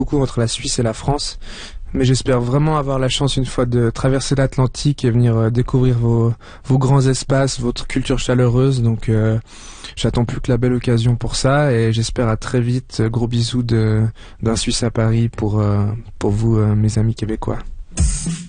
beaucoup entre la Suisse et la France. Mais j'espère vraiment avoir la chance une fois de traverser l'Atlantique et venir découvrir vos grands espaces, votre culture chaleureuse. Donc j'attends plus que la belle occasion pour ça et j'espère à très vite. Gros bisous d'un Suisse à Paris pour vous, mes amis québécois.